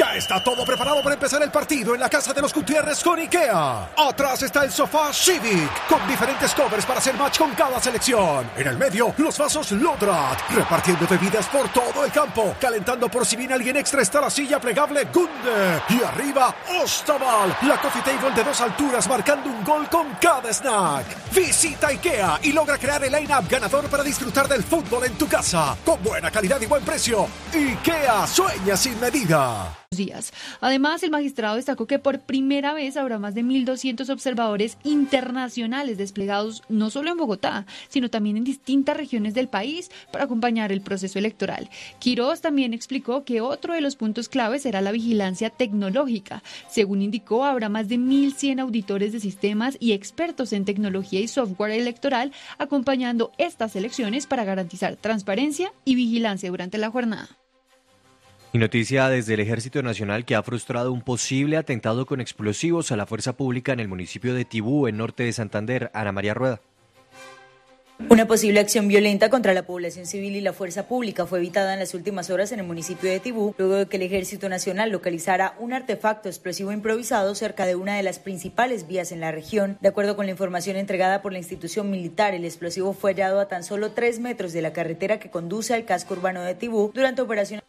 Ya está todo preparado para empezar el partido en la casa de los Gutiérrez con IKEA. Atrás está el sofá Civic, con diferentes covers para hacer match con cada selección. En el medio, los vasos Lodrat, repartiendo bebidas por todo el campo. Calentando por si viene alguien extra está la silla plegable Gunde. Y arriba, Ostaval, la coffee table de 2 alturas marcando un gol con cada snack. Visita IKEA y logra crear el line-up ganador para disfrutar del fútbol en tu casa. Con buena calidad y buen precio. IKEA, sueña sin medida. Días. Además, el magistrado destacó que por primera vez habrá más de 1.200 observadores internacionales desplegados no solo en Bogotá, sino también en distintas regiones del país para acompañar el proceso electoral. Quirós también explicó que otro de los puntos clave será la vigilancia tecnológica. Según indicó, habrá más de 1.100 auditores de sistemas y expertos en tecnología y software electoral acompañando estas elecciones para garantizar transparencia y vigilancia durante la jornada. Y noticia desde el Ejército Nacional que ha frustrado un posible atentado con explosivos a la fuerza pública en el municipio de Tibú, en norte de Santander. Ana María Rueda. Una posible acción violenta contra la población civil y la fuerza pública fue evitada en las últimas horas en el municipio de Tibú, luego de que el Ejército Nacional localizara un artefacto explosivo improvisado cerca de una de las principales vías en la región. De acuerdo con la información entregada por la institución militar, el explosivo fue hallado a tan solo 3 metros de la carretera que conduce al casco urbano de Tibú durante operaciones.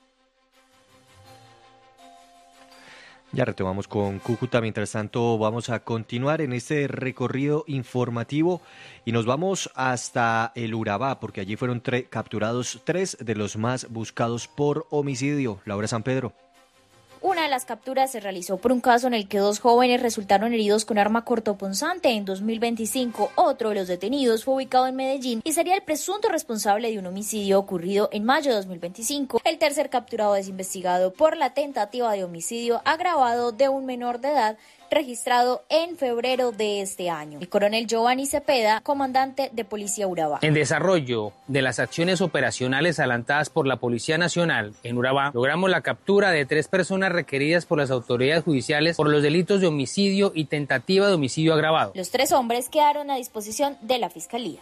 Ya retomamos con Cúcuta. Mientras tanto, vamos a continuar en este recorrido informativo y nos vamos hasta el Urabá, porque allí fueron capturados 3 de los más buscados por homicidio. Laura San Pedro. Una de las capturas se realizó por un caso en el que 2 jóvenes resultaron heridos con arma cortopunzante en 2025. Otro de los detenidos fue ubicado en Medellín y sería el presunto responsable de un homicidio ocurrido en mayo de 2025. El tercer capturado es investigado por la tentativa de homicidio agravado de un menor de edad registrado en febrero de este año. El coronel Giovanni Cepeda, comandante de Policía Urabá. En desarrollo de las acciones operacionales adelantadas por la Policía Nacional en Urabá, logramos la captura de 3 personas requeridas por las autoridades judiciales por los delitos de homicidio y tentativa de homicidio agravado. Los 3 hombres quedaron a disposición de la Fiscalía.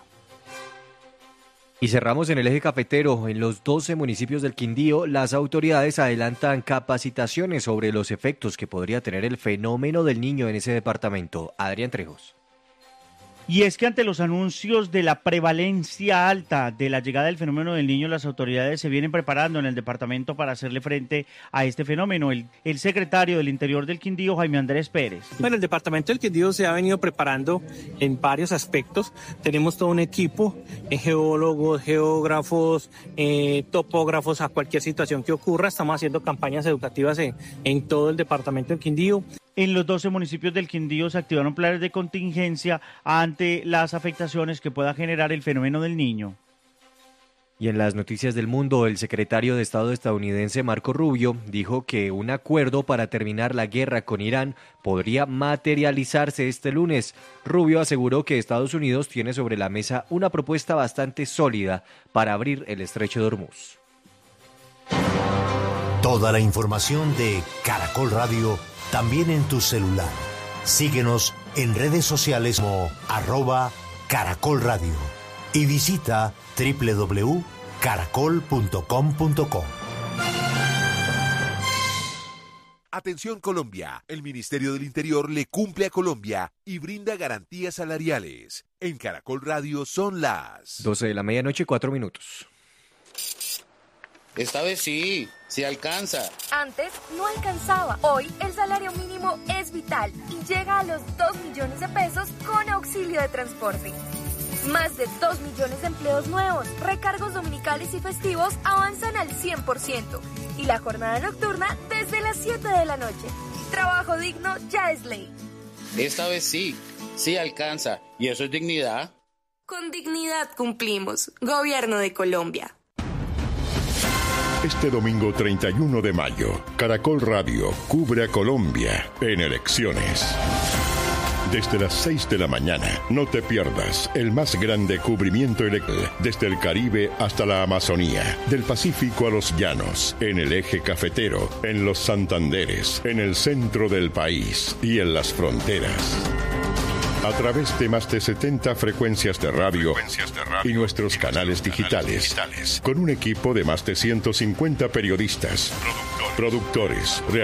Y cerramos en el eje cafetero. En los 12 municipios del Quindío, las autoridades adelantan capacitaciones sobre los efectos que podría tener el fenómeno del Niño en ese departamento. Adrián Trejos. Y es que ante los anuncios de la prevalencia alta de la llegada del fenómeno del Niño, las autoridades se vienen preparando en el departamento para hacerle frente a este fenómeno. El secretario del Interior del Quindío, Jaime Andrés Pérez. Bueno, el departamento del Quindío se ha venido preparando en varios aspectos. Tenemos todo un equipo, geólogos, geógrafos, topógrafos, a cualquier situación que ocurra. Estamos haciendo campañas educativas en todo el departamento del Quindío. En los 12 municipios del Quindío se activaron planes de contingencia ante las afectaciones que pueda generar el fenómeno del Niño. Y en las noticias del mundo, el secretario de Estado estadounidense Marco Rubio dijo que un acuerdo para terminar la guerra con Irán podría materializarse este lunes. Rubio aseguró que Estados Unidos tiene sobre la mesa una propuesta bastante sólida para abrir el estrecho de Hormuz. Toda la información de Caracol Radio también en tu celular. Síguenos en redes sociales como @Caracol Radio y visita www.caracol.com.co. Atención Colombia, el Ministerio del Interior le cumple a Colombia y brinda garantías salariales. En Caracol Radio son las 12 de la medianoche, 4 minutos. Esta vez sí alcanza. Antes no alcanzaba. Hoy el salario mínimo es vital y llega a los 2 millones de pesos con auxilio de transporte. Más de 2 millones de empleos nuevos, recargos dominicales y festivos avanzan al 100% y la jornada nocturna desde las 7 de la noche. Trabajo digno ya es ley. Esta vez sí alcanza. ¿Y eso es dignidad? Con dignidad cumplimos. Gobierno de Colombia. Este domingo 31 de mayo, Caracol Radio cubre a Colombia en elecciones. Desde las 6 de la mañana, no te pierdas el más grande cubrimiento electoral desde el Caribe hasta la Amazonía, del Pacífico a los llanos, en el eje cafetero, en los Santanderes, en el centro del país y en las fronteras. A través de más de 70 frecuencias de radio y nuestros canales digitales, con un equipo de más de 150 periodistas, productores,